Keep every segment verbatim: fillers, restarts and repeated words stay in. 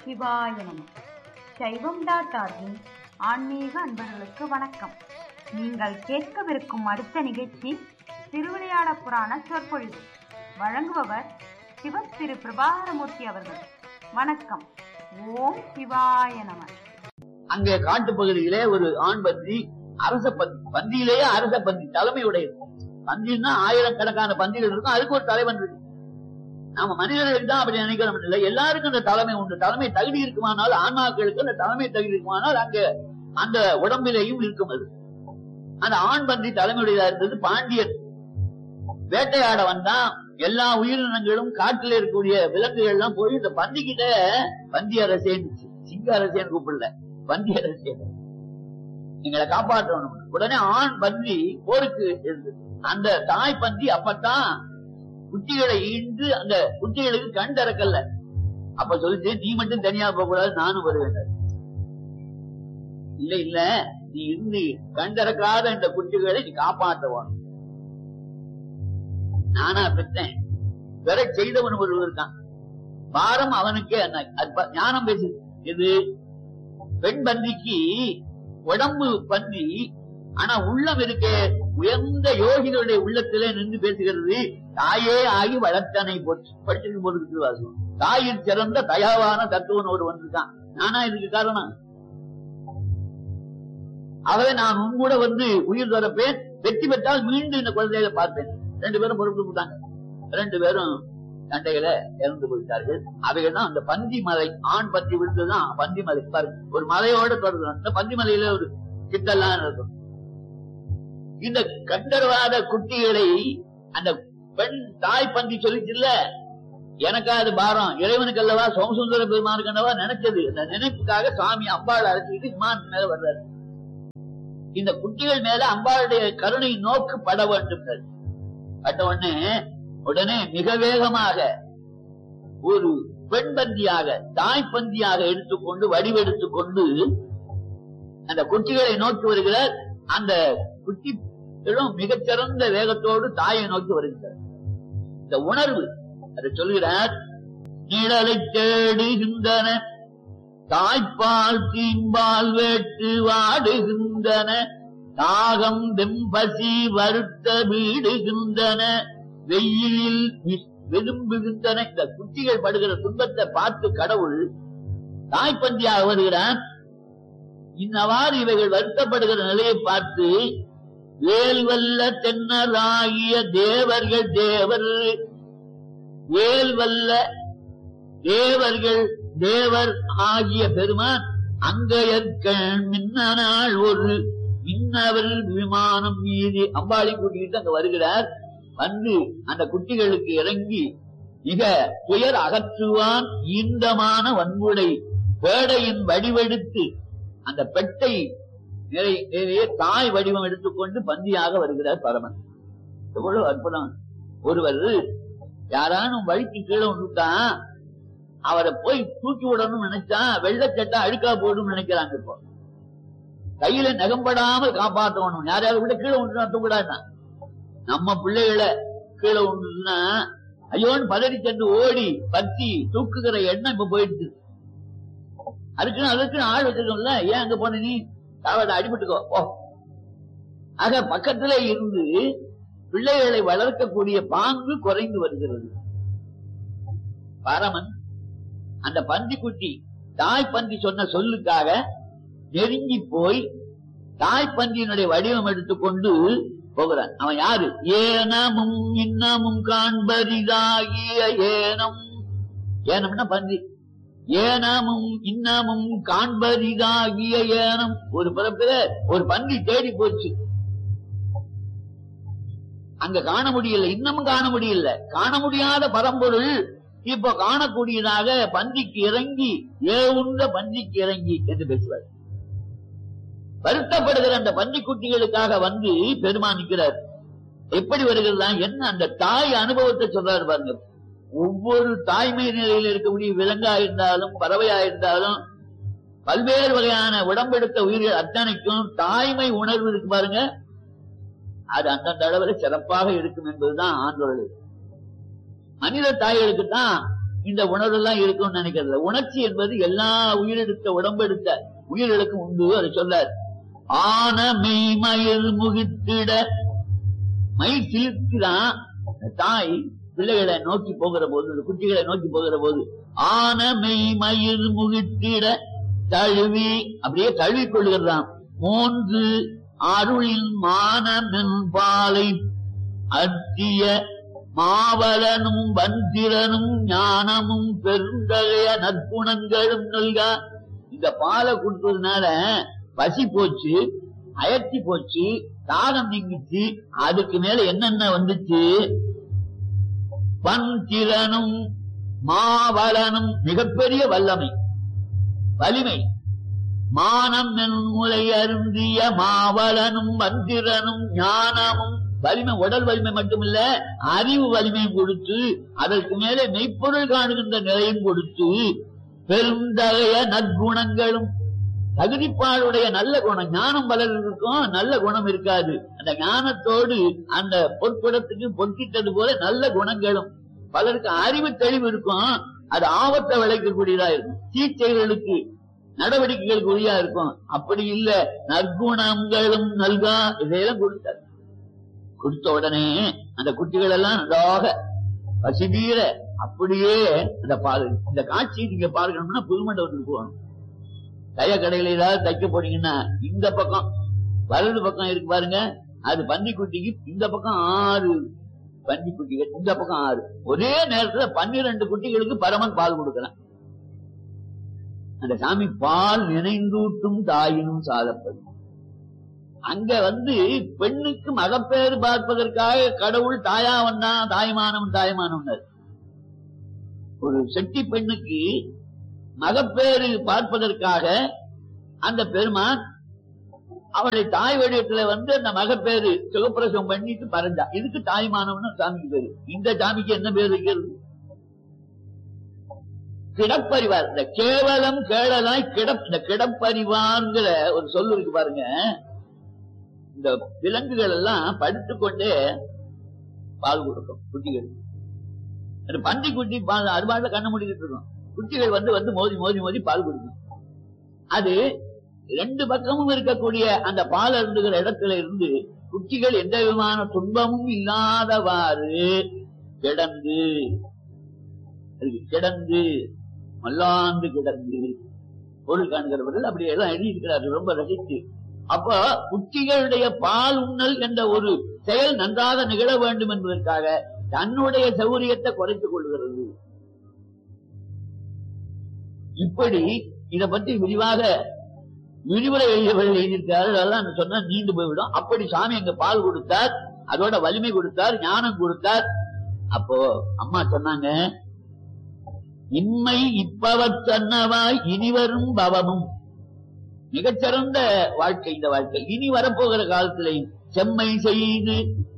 சிவாய நம. சைவம் டாட் ஆர்கின் ஆன்மீக அன்பர்களுக்கு வணக்கம். நீங்கள் கேட்கவிருக்கும் அடுத்த நிகழ்ச்சி திருவிளையாட புராண சொற்பொழிவு. வழங்குபவர் சிவ திரு பிரபாகரமூர்த்தி அவர்கள். வணக்கம். ஓம் சிவாய நம. அங்கே காட்டு பகுதியிலே ஒரு ஆண் பன்றி, அரச பந்தி, பந்தியிலேயே அரச பந்தி தலைமையுடைய இருக்கும். பந்தின்னா ஆயிரக்கணக்கான பந்திகள் இருக்கும், அதுக்கு ஒரு தலைவன் இருக்கு. நாம மனிதர்களுக்கு தான் அப்படி நினைக்கிறோம் இல்லை, எல்லாருக்கும் அந்த தலைமை உண்டு. தலைமை தகுதி இருக்குமானால், ஆன்மாக்களுக்கு அந்த தலைமை தகுதி இருக்குமானால் அங்க அந்த உடம்பிலேயும் இருக்கும். அது அந்த ஆண் பன்றி தலைமையுடையதா இருந்தது. பாண்டியன் வேட்டையாட வந்தா எல்லா உயிரினங்களும் காட்டில் இருக்கக்கூடிய விலங்குகள் எல்லாம் போய் இந்த பந்திக்கிட்ட பந்தி அரசேன்னு, சிங்க அரசேன்னு கூப்பிடல, பந்தி அரசே, எங்களை காப்பாற்றணும். உடனே ஆண் பன்றி போருக்கு இருந்தது. அந்த தாய் பன்றி அப்பத்தான் குட்டிகளை ஈண்டு அந்த குட்டிகளுக்கு கண் திறக்கல. அப்ப சொல்லிட்டு, நீ மட்டும் தனியா போக கூடாது, நானும் வருவேன். இல்ல இல்ல, நீ இருந்து கண் திறக்காத இந்த குட்டிகளை நீ காப்பாற்றுவான். நானா பெற்றேன், பெற செய்தவன் ஒருவர் இருக்கான், பாரம் அவனுக்கே. ஞானம் பேசு. இது பெண் பன்றிக்கு உடம்பு பன்றி, ஆனா உள்ளம் இருக்கே உயர்ந்த யோகிகளுடைய உள்ளத்திலே நின்று பேசுகிறது. தாயே ஆகி வளர்த்தனை போச்சு படிச்சு போட்டு வாசம். தாயில் சிறந்த தயாவான தத்துவனோடு வந்திருக்கான். நானா இதுக்கு காரணம். ஆகவே நான் உன் கூட வந்து உயிர் தரப்பேன், வெற்றி பெற்றால் மீண்டும் இந்த குழந்தைகளை பார்ப்பேன். ரெண்டு பேரும் பொறுப்பு கொடுத்தாங்க. ரெண்டு பேரும் சண்டைகளை இறந்து போயிட்டார்கள். அவைகள் தான் அந்த பந்தி மலை. ஆண் பந்தி விழுந்துதான் பந்தி மலை. பாருங்க, ஒரு மலையோட தொடர்ந்து அந்த பந்தி மலையில ஒரு சித்தெல்லாம் இருக்கும். இந்த கண்டறவாத குட்டிகளை அந்த பெண் தாய் பந்தி சொல்லிச்சுல்ல, எனக்கா அது பாரம், இறைவனுக்கு அல்லவா, சோமசுந்தர பெருமானுக்கு அல்லவா நினைச்சது. அந்த நினைப்புக்காக சுவாமி அம்பாள் அழைச்சிக்கிட்டு விமானத்து மேல வர்றாரு. இந்த குட்டிகள் மேல அம்பாளுடைய கருணை நோக்கு பட வேண்டும். பட்ட உடனே உடனே மிக வேகமாக ஒரு பெண் பந்தியாக, தாய் பந்தியாக எடுத்துக்கொண்டு வடிவெடுத்துக் கொண்டு அந்த குட்டிகளை நோக்கி வருகிறார். அந்த குட்டி மிகச்சிறந்த வேகத்தோடு தாயை நோக்கி வருகிறார். இந்த உணர்வு அதை சொல்கிறார். நிழலை தேடுகின்றன தாய்ப்பால் தீம்பால் வேட்டு வாடுகின்றன, தாகம் வெம்பசி வருத்த வீடுகின்றன, வெயிலில் விரும்புகின்றன. இந்த குட்டிகள் படுகிற துன்பத்தை பார்த்து கடவுள் தாய்ப்பந்தியாக வருகிறான். இன்னவாறு இவைகள் வருத்தப்படுகிற நிலையை பார்த்து, வேல்வல்ல தென்னராகிய தேவர்கள் தேவர், வேல்வல்ல தேவர்கள் தேவர் ஆகிய பெருமான் அங்கையற்கண் மின்னனாள் ஒரு மின்னவர் விமானம் மீது அம்பாளை கூட்டிக்கிட்டு அங்க வருகிறார். வந்து அந்த குட்டிகளுக்கு இறங்கி மிக துயர் அகற்றுவான் ஈந்தமான வன்முறை பேடையின் வடிவெடுத்து அந்த பெட்டை நிறைய தாய் வடிவம் எடுத்துக்கொண்டு பந்தியாக வருகிறார் பரமன். எவ்வளவு அற்புதம்! ஒருவர் யாரானும் வழிக்கு கீழே வந்துட்டான், அவரை போய் தூக்கி விடணும்னு நினைச்சா வெள்ளச்சட்டை அழுக்கா போடும் நினைக்கிறாங்க. இப்போ கையில நகம்படாமல் காப்பாற்றணும். யாரையாவது விட கீழே ஒன்று தூக்கூடாது. நம்ம பிள்ளைகளை கீழே ஒன்றுனா ஐயோன்னு பதறி சென்று ஓடி பத்தி தூக்குகிற எண்ணம் இப்ப போயிடுச்சு. அதுக்குன்னு அதுக்குன்னு ஆள் வச்சிருக்கோம்ல, ஏன் அங்க போன நீ தாவதை அடிபட்டுக்கோ போ. ஆக பக்கத்துல இருந்து பிள்ளைகளை வளர்க்கக்கூடிய பாங்கு குறைந்து வருகிறது. பரமன் அந்த பந்தி குட்டி தாய் பந்தி சொன்ன சொல்லுக்காக நெருங்கி போய் தாய் பந்தியினுடைய வடிவம் எடுத்துக்கொண்டு போகிறான். அவன் யாரு? ஏனமும் இன்னமும் காண்பரிதாகிய ஏனம். ஏனம்னா பந்தி. ஏனமும் இன்னமும் காண்பரிதாகிய ஏனம். ஒரு பிறப்பில ஒரு பந்தி தேடி போச்சு, அங்க காண முடியல, இன்னமும் காண முடியல. காண முடியாத பரம்பொருள் இப்ப காணக்கூடியதாக பந்திக்கு இறங்கி, ஏவுண்ட பந்திக்கு இறங்கி என்று பேசுவார். வருத்தப்படுகிற அந்த பந்தி குட்டிகளுக்காக வந்து பெருமான் நிற்கிறார். எப்படி வருகிறதா என்ன அந்த தாய் அனுபவத்தை சொல்றாரு பாருங்க. ஒவ்வொரு தாய்மை நிலையில் இருக்கக்கூடிய விலங்கா இருந்தாலும் பறவையா இருந்தாலும் பல்வேறு வகையான உடம்பெடுத்த உயிர்கள் அத்தனைக்கும் தாய்மை உணர்வு இருக்கு பாருங்க. அது அந்தந்த அளவில் சிறப்பாக இருக்கும் என்பதுதான் ஆண்டோர்கள். மனித தாய்களுக்கு தான் இந்த உணர்வு எல்லாம் இருக்கும்னு நினைக்கிறது. உணர்ச்சி என்பது எல்லா உயிரெடுத்த உடம்பெடுத்த உயிர்களுக்கும் உண்டு. அது சொல்லார். ஆன மெய் மயில் முகித்திட, மயில் சிலிர்க்கிறான் தாய் பிள்ளைகளை நோக்கி போகிற போது, குட்டிகளை நோக்கி போகிற போது, ஆன மெய் மயில் முகித்திட தழுவி அப்படியே தழுவி கொள்கிறதாம். மூன்று அருளின் மானமென் பாலை அத்திய மாவலனும் வந்திரனும் ஞானமும் பெருந்தகைய நற்குணங்களும் நல்கா. இந்த பாலை கொடுத்ததுனால பசி போச்சு, அயற்சி போச்சு, தாகம் நீங்கிச்சு. அதுக்கு மேல என்னென்ன வந்துச்சு? வந்திரனும் மாவலனும் மிகப்பெரிய வல்லமை, வலிமை. மானம் முலை அருந்திய மாவலனும் வந்திரனும் ஞானமும் வலிமை, உடல் வலிமை மட்டுமில்ல, அறிவு வலிமையும் கொடுத்து, அதற்கு மேலே மெய்ப்பொருள் காணுகின்ற நிலையும் கொடுத்து, பெருந்தகைய நற்குணங்களும், தகுதிப்பாளுடைய நல்ல குணம். ஞானம் பலர் இருக்கும், நல்ல குணம் இருக்காது. அந்த ஞானத்தோடு அந்த பொற்குடத்துக்கு பொற்கிட்டது போல நல்ல குணங்களும். பலருக்கு அறிவு தெளிவு இருக்கும், அது ஆபத்தை விளைக்கக்கூடியதா இருக்கும், தீச்செயல்களுக்கு நடவடிக்கைகளுக்கு உரியா இருக்கும். அப்படி இல்ல, நற்குணங்களும் நல்கா. இதையெல்லாம் கொடுத்தார். கொடுத்த உடனே அந்த குட்டிகள் எல்லாம் நன்றாக பசிபீர அப்படியே அந்த பால். இந்த காட்சி நீங்க பார்க்கணும்னா புதுமண்டபத்துக்கு போகணும். தைய கடையில ஏதாவது தைக்க போனீங்கன்னா இந்த பக்கம் வலது பக்கம் இருக்கு பாருங்க, அது பன்னிக்குட்டிக்கு. இந்த பக்கம் ஆறு பன்னிக்குட்டிகள், இந்த பக்கம் ஆறு. ஒரே நேரத்துல பன்னிரண்டு குட்டிகளுக்கு பரமன் பால் கொடுக்கலாம். அந்த சாமி பால் நினைந்தூட்டும் தாயினும் சாதப்பது. அங்க வந்து பெண்ணுக்கு மகப்பேறு பார்ப்பதற்காக கடவுள் தாயா வந்தா, தாய்மானவன் தாய்மானவன். ஒரு செட்டி பெண்ணுக்கு மகப்பேறு பார்ப்பதற்காக அந்த பெருமான் அவருடைய தாய் வடிவத்துல வந்து அந்த மகப்பேறு சுகப்பிரசவம் பண்ணிட்டு பறந்தா. இதுக்கு தாய்மானவன் சாமிக்கு பேரு. இந்த சாமிக்கு என்ன பேர் வைக்கிறது? கிடப்பறிவார். இந்த கேவலம் கேளலாய் கிடப் இந்த கிடப்பறிவார்ங்கிற ஒரு சொல்லு இருக்கு பாருங்க. இந்த விலங்குகள் எல்லாம் படுத்துக்கொண்டே பால் கொடுக்கும் குட்டிகள். பன்றி குட்டி பால் அது பாட்டுல கண்ண மூடிக்கிட்டு இருக்கும். குட்டிகள் வந்து வந்து மோதி மோதி மோதி பால் குடிக்கும். அது ரெண்டு பக்கமும் இருக்கக்கூடிய அந்த பால் அருந்துகிற இடத்துல இருந்து குட்டிகள் எந்த விதமான துன்பமும் இல்லாதவாறு கிடந்து கிடந்து மல்லாந்து கிடந்து பொருள் காண்கிறவர்கள் அப்படி எல்லாம் எழுதியிருக்கிறார்கள் ரொம்ப ரசித்து. அப்ப குட்டிகளுடைய பால் உண்ணல் என்ற ஒரு செயல் நன்றாக நிகழ வேண்டும் என்பதற்காக தன்னுடைய சௌரியத்தை குறைத்துக் கொள்கிறது. இப்படி இதை பற்றி விரிவாக விரிவுரை எழுதியவர்கள் எழுதியிருக்காரு. அதெல்லாம் சொன்னா நீண்டு போய்விடும். அப்படி சாமி அங்க பால் கொடுத்தார், அதோட வலிமை கொடுத்தார், ஞானம் கொடுத்தார். அப்போ அம்மா சொன்னாங்க, இம்மை இப்பவத் தன்னவாய் இனிவரும் பவமும். மிகச்சிறந்த வாழ்க்கை இந்த வாழ்க்கை. இனி வரப்போகிற காலத்திலையும் செம்மை செய்து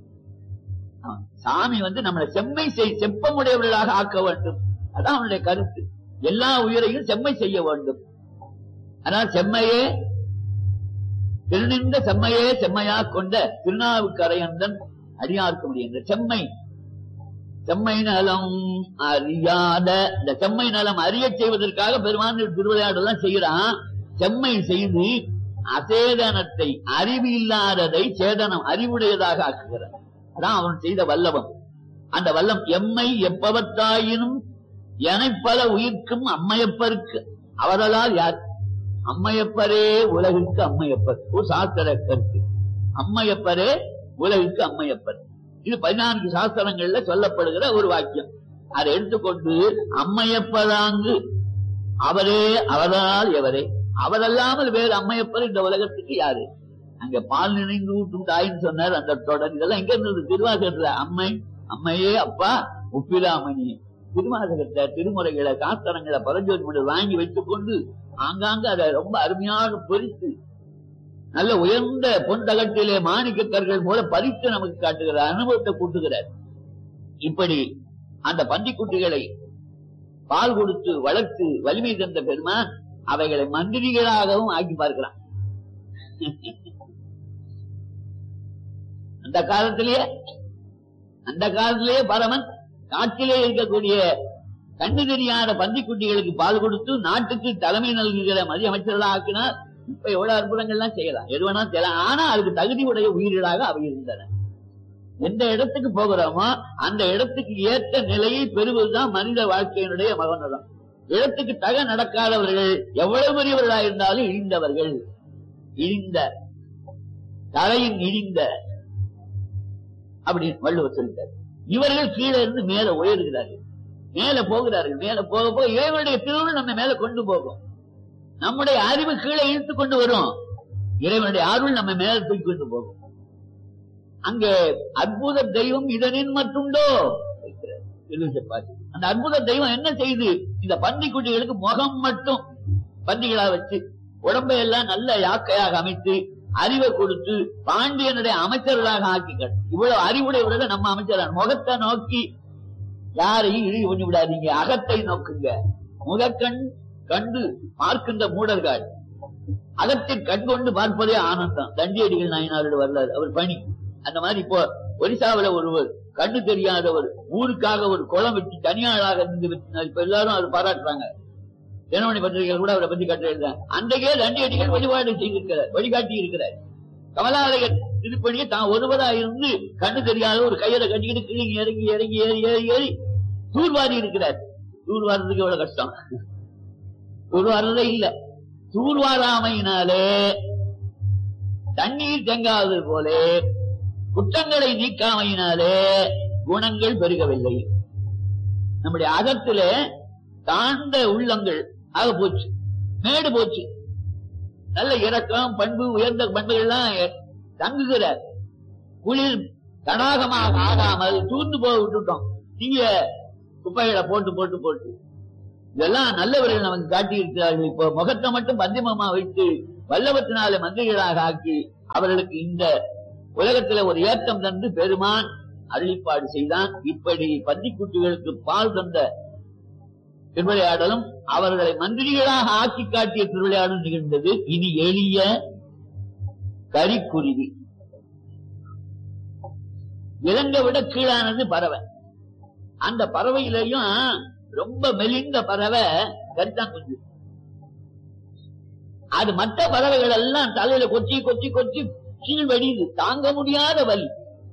சாமி வந்து நம்மளை செம்மை செய் செப்பமுடையவர்களாக ஆக்க வேண்டும். அதான் அவனுடைய கருத்து. எல்லா உயிரையும் செம்மை செய்ய வேண்டும். ஆனால் செம்மையே திருநின்ற செம்மையே செம்மையா கொண்ட திருநாவுக்கரையந்தன் அடியார்க்க முடியும். செம்மை செம்மை நலம் அறியாத இந்த செம்மை நலம் அறிய செய்வதற்காக பெருமான் திருவிளையாடெல்லாம் செய்யறான். செம்மை செய்து அசேதனத்தை அறிவு இல்லாததை சேதனம் அறிவுடையதாக ஆக்குகிறார். அதான் அவன் செய்த வல்லவம். அந்த வல்லம் எம்மை எப்பவத்தாயினும் எனைப்பல உயிர்க்கும் அம்மையப்பருக்கு. அவர்களால் யார்? அம்மையப்பரே உலகிற்கு அம்மையப்பர். ஒரு சாஸ்திர கருத்து. அம்மையப்பரே உலகிற்கு அம்மையப்பர். இது பதினான்கு சாஸ்திரங்கள்ல சொல்லப்படுகிற ஒரு வாக்கியம். அதை எடுத்துக்கொண்டு அம்மையப்பதாங்கு அவரே அவரால் எவரே, அவரல்லாமல் வேறு அம்மையப்பர் இந்த உலகத்துக்கு யாரு? அங்க பால் நினைந்து ஊட்டும் தாயின்னு சொன்னார். அந்த தொடர் இதெல்லாம் எங்க இருந்தது? திருவாசகத்துல அம்மை அம்மையே அப்பா உப்பிலாமணி. திருவாசகத்தை திருமுறைகளை சாஸ்திரங்களை பரஞ்சோதி வாங்கி வைத்துக் கொண்டு ஆங்காங்க அதை ரொம்ப அருமையாக பொறித்து நல்ல உயர்ந்த பொன் தகட்டிலே மாணிக்க கற்கள் போல பறித்து நமக்கு காட்டுகிறார், அனுபவத்தை கூட்டுகிறார். இப்படி அந்த பன்றிக்குட்டிகளை பால் கொடுத்து வளர்த்து வலிமை தந்த பெருமான் அவைகளை மந்திரிகளாகவும் ஆக்கி பார்க்கிறான். அந்த காலத்திலேயே அந்த காலத்திலேயே பரமன் காட்டிலே இருக்கக்கூடிய கண்டு தெரியாத பன்றிக்குட்டிகளுக்கு பால் கொடுத்து நாட்டுக்கு தலைமை நல்குகிற மத்திய அமைச்சர்களாக ஆக்கினார். இப்ப எவ்வளவு அற்புதங்கள்லாம் செய்யலாம், எதுவனா செய்யலாம். ஆனா அதுக்கு தகுதி உடைய உயிர்களாக அவை இருந்தன. எந்த இடத்துக்கு போகிறோமோ அந்த இடத்துக்கு ஏற்ற நிலையை பெறுவதுதான் மனித வாழ்க்கையினுடைய மகனதான். இடத்துக்கு தக நடக்காதவர்கள் எவ்வளவு பெரியவர்களாக இருந்தாலும் இழிந்தவர்கள், இழிந்த தலையின் இழிந்த அப்படி வள்ளுவர் சொல்லிட்டார். இவர்கள் கீழே இருந்து மேல உயர்கிறார்கள், மேல போகிறார்கள். மேல போக போக இறைவனுடைய திருவுருள் நம்ம மேல கொண்டு போகும். நம்முடைய அறிவு கீழே இழுத்து கொண்டு வரும், இறைவனுடைய அருள் நம்ம மேல தூக்கி கொண்டு போகும். அங்கே அற்புத தெய்வம் இதனின் மட்டும்டோ அந்த அற்புத தெய்வம் என்ன செய்து இந்த பன்றிக்குட்டிகளுக்கு முகம் மட்டும் பன்றிகளா வச்சு உடம்பை எல்லாம் நல்ல யாக்கையாக அமைத்து அறிவை கொடுத்து பாண்டியனுடைய அமைச்சர்களாக ஆக்கிக்கள். இவ்வளவு அறிவுடையவர்கள் நம்ம அமைச்சர். முகத்தை நோக்கி யாரையும் இழிவு பண்ணி விடாதீங்க, அகத்தை நோக்குங்க. முகக்கண் கண்டு பார்க்கின்ற மூடர்கள் அகத்தில் கண் கொண்டு பார்ப்பதே ஆனந்தம். தண்டியடிகள் நாயனாரோட வரலாறு, அவர் பணி அந்த மாதிரி. இப்போ ஒரிசாவில ஒருவர் கண்ணு தெரியாதவர் ஊருக்காக ஒரு குளம் வச்சு தனியாளாக இருந்து வச்சினார். இப்ப எல்லாரும் அவர் பாராட்டுறாங்க. தினமணி பத்திரிகைகள் கூட அவரை பத்தி கட்ட எழுதுறாங்க. அன்றைக்கே தண்டியடிகள் வழிபாடு செய்திருக்கிறார், வழிகாட்டி இருக்கிறார். கமலாலயர் திருப்பணியை தான் ஒருவரா இருந்து கண்ணு தெரியாத ஒரு கையில கட்டிக்கிட்டு கிழங்கி இறங்கி இறங்கி ஏறி ஏறி ஏறி தூர்வாரி இருக்கிறார். தூர்வாரத்துக்கு எவ்வளவு கஷ்டம், தூர்வாரதே இல்ல. தூர்வாராமையினாலே தண்ணீர் தேங்காதது போல குற்றங்களை நீக்காமையினாலே குணங்கள் பெருகவில்லை. நம்முடைய அகத்திலே தாழ்ந்த உள்ளங்கள் ஆக போச்சு, மேடு போச்சு. நல்ல இரக்கம் பண்பு உயர்ந்த பண்புகள்லாம் தங்குகிற குளிர் தடாகமாக ஆகாமல் தூர்ந்து போக விட்டுட்டோம். நீங்க குப்பைகளை போட்டு போட்டு போட்டு இதெல்லாம் நல்லவர்கள் நமக்கு காட்டி இருக்கிறார்கள். இப்போ முகத்தை மட்டும் பந்திமமா வைத்து வல்லவத்தினால மந்திரிகளாக ஆக்கி அவர்களுக்கு இந்த உலகத்துல ஒரு ஏற்றம் தந்து பெருமான் அருளிப்பாடு செய்தான். இப்படி பன்றிக்குட்டிகளுக்கு பால் தந்த திருவிளையாடலும் அவர்களை மந்திரிகளாக ஆக்கி காட்டிய திருவிளையாடலும் நிகழ்ந்தது. இனி எளிய கரிக்குருவி, இறங்க விட கீழானது பறவை. அந்த பறவையிலையும் ரொம்ப மெலிந்த பறவை கரித்தான் குஞ்சு. அது மற்ற பறவைகள் எல்லாம் தலையில கொச்சி கொச்சி கொச்சி கீழ் வடியுது, தாங்க முடியாத வலி.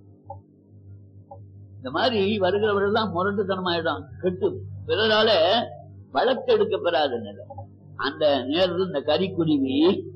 இந்த மாதிரி வருகிறவர்கள் தான் முரட்டுத்தனமாயிடும், கெட்டு பிறரால வளர்த்தெடுக்க பெறாத நிலை. அந்த நேரத்தில் இந்த கரிக்குருவி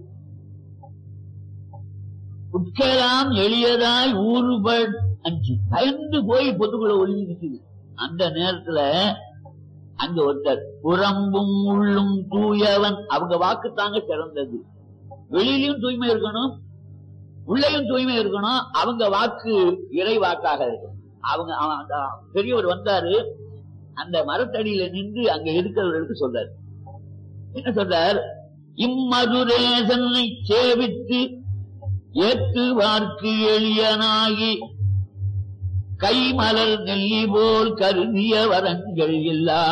உட்கலாம் எளியதாய் ஊறுபட் அஞ்சு பயந்து போய் பொதுக்குள்ள ஒளிஞ்சு நிற்குது. அந்த நேரத்துல அங்க ஒருத்தர் புறம்பும் உள்ளும் தூயவன், அவங்க வாக்கு தாங்க சிறந்தது. வெளியிலையும் தூய்மை இருக்கணும், உள்ளையும் தூய்மை இருக்கணும். அவங்க வாக்கு இறை வாக்காக இருக்கும். அவங்க பெரியவர் வந்தாரு, அந்த மரத்தடியில நின்று அங்க இருக்கிறவர்களுக்கு சொல்றாரு. என்ன சொல்றார்? இம்மதுரேசனை சேவித்து ஏற்று வார்க்கு எளியனாகி கைமலர் நெல்லி போல் கருதிய வரங்கள் எல்லாம்